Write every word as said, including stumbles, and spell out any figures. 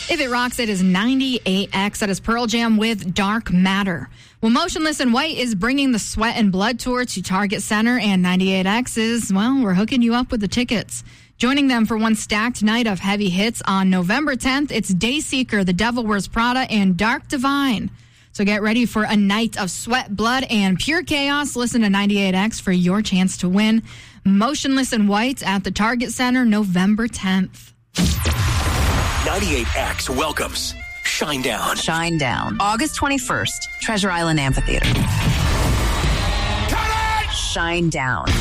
If It Rocks, it is ninety-eight X. That is Pearl Jam with Dark Matter. Well, Motionless in White is bringing the Sweat and Blood Tour to Target Center, and ninety-eight X is, well, we're hooking you up with the tickets. Joining them for one stacked night of heavy hits on November tenth, it's Dayseeker, The Devil Wears Prada, and Dark Divine. So get ready for a night of sweat, blood, and pure chaos. Listen to ninety-eight X for your chance to win. Motionless in White at the Target Center, November tenth. ninety-eight X welcomes Shinedown. Shinedown, August twenty-first, Treasure Island Amphitheater. Shinedown.